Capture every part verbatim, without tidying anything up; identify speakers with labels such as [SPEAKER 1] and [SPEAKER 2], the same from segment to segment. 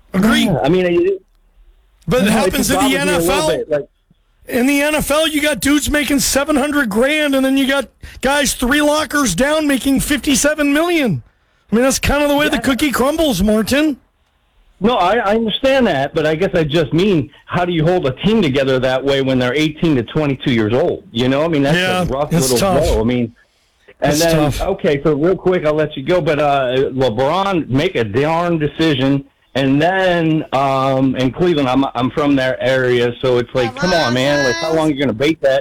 [SPEAKER 1] Agree.
[SPEAKER 2] Yeah, I mean, it,
[SPEAKER 1] but it
[SPEAKER 2] you know,
[SPEAKER 1] happens in the N F L.
[SPEAKER 2] bit, like,
[SPEAKER 1] In the N F L, you got dudes making seven hundred grand, and then you got guys three lockers down making fifty-seven million. I mean, that's kind of the way
[SPEAKER 2] yeah.
[SPEAKER 1] the cookie crumbles, Martin.
[SPEAKER 2] No, I, I understand that, but I guess I just mean, how do you hold a team together that way when they're eighteen to twenty-two years old? You know, I mean, that's
[SPEAKER 1] yeah,
[SPEAKER 2] a rough
[SPEAKER 1] it's
[SPEAKER 2] little
[SPEAKER 1] tough.
[SPEAKER 2] blow. I mean, and
[SPEAKER 1] it's
[SPEAKER 2] then,
[SPEAKER 1] tough.
[SPEAKER 2] okay, so real quick, I'll let you go, but uh, LeBron make a darn decision, and then um, in Cleveland, I'm I'm from their area, so it's like, come on, man, like, how long are you going to bait that?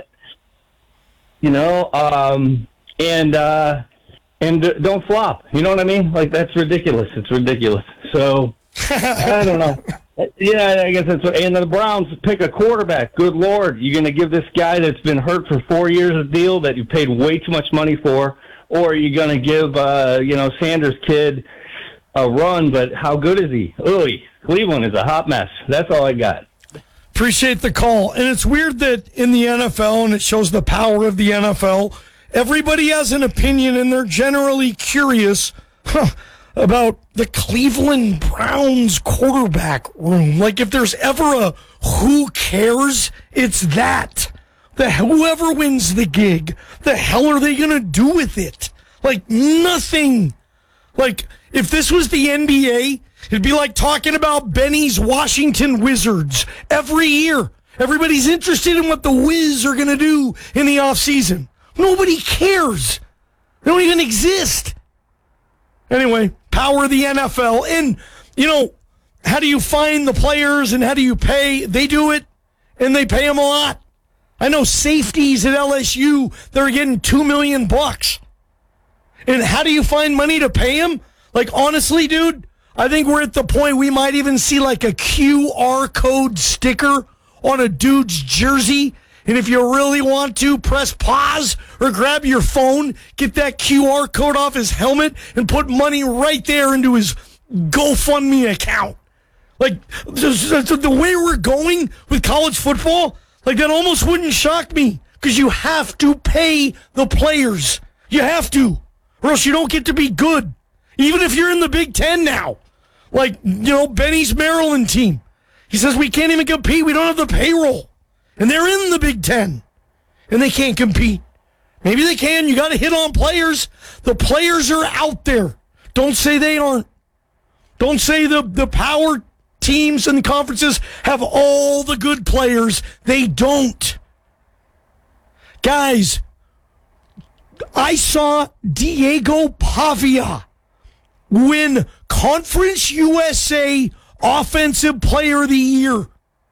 [SPEAKER 2] You know, um, and uh, and uh, don't flop. You know what I mean? Like, that's ridiculous. It's ridiculous. So, I don't know. Yeah, I guess that's what. And the Browns pick a quarterback. Good Lord, you're going to give this guy that's been hurt for four years a deal that you paid way too much money for, or are you going to give, uh, you know, Sanders' kid a run? But how good is he? Ooh, Cleveland is a hot mess. That's all I got.
[SPEAKER 1] Appreciate the call. And it's weird that in the N F L, and it shows the power of the N F L, everybody has an opinion, and they're generally curious huh, about the Cleveland Browns quarterback room. Like, if there's ever a who cares, it's that. The whoever wins the gig, the hell are they going to do with it? Like, nothing. Like, if this was the N B A, it'd be like talking about Benny's Washington Wizards every year. Everybody's interested in what the Wiz are going to do in the offseason. Nobody cares. They don't even exist. Anyway, power of the N F L. And, you know, how do you find the players and how do you pay? They do it, and they pay them a lot. I know safeties at L S U, they're getting two million bucks. And how do you find money to pay them? Like, honestly, dude, I think we're at the point we might even see like a Q R code sticker on a dude's jersey. And if you really want to, press pause or grab your phone, get that Q R code off his helmet, and put money right there into his GoFundMe account. Like, the way we're going with college football, like, that almost wouldn't shock me, because you have to pay the players. You have to, or else you don't get to be good. Even if you're in the Big Ten now. Like, you know, Benny's Maryland team. He says we can't even compete. We don't have the payroll. And they're in the Big Ten. And they can't compete. Maybe they can. You got to hit on players. The players are out there. Don't say they aren't. Don't say the, the power teams and conferences have all the good players. They don't. Guys, I saw Diego Pavia win Conference U S A Offensive Player of the Year.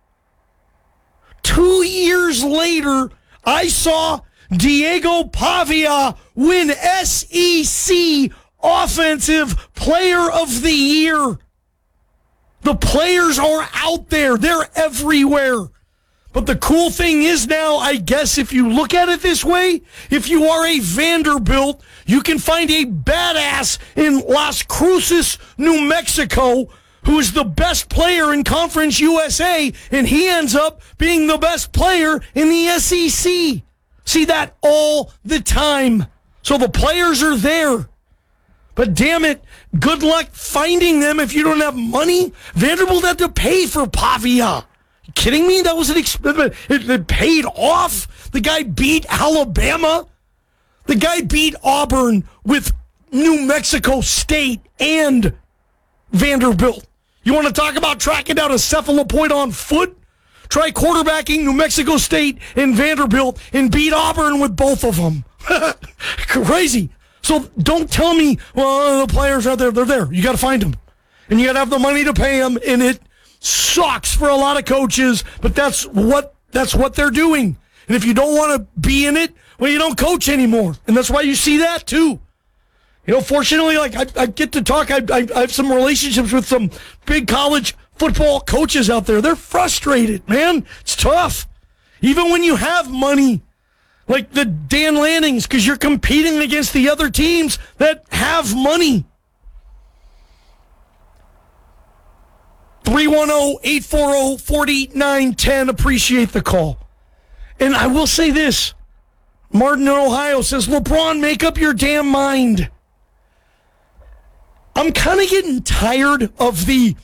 [SPEAKER 1] Two years later, I saw Diego Pavia win S E C Offensive Player of the Year. The players are out there. They're everywhere. But the cool thing is now, I guess, if you look at it this way, if you are a Vanderbilt, you can find a badass in Las Cruces, New Mexico, who is the best player in Conference U S A, and he ends up being the best player in the S E C. See that all the time. So the players are there. But damn it, good luck finding them if you don't have money. Vanderbilt had to pay for Pavia. You kidding me? That was an expensive. It, it paid off. The guy beat Alabama. The guy beat Auburn with New Mexico State and Vanderbilt. You want to talk about tracking down a cephalopoid on foot? Try quarterbacking New Mexico State and Vanderbilt and beat Auburn with both of them. Crazy. So don't tell me, well, the players are there. They're there. You got to find them. And you got to have the money to pay them. And it sucks for a lot of coaches, but that's what that's what they're doing. And if you don't want to be in it, well, you don't coach anymore. And that's why you see that too. You know, fortunately, like I, I get to talk. I, I, I have some relationships with some big college football coaches out there. They're frustrated, man. It's tough. Even when you have money, like the Dan Lannings, because you're competing against the other teams that have money. three one zero, eight four zero, four nine one zero. Appreciate the call. And I will say this. Martin in Ohio says, LeBron, make up your damn mind. I'm kind of getting tired of the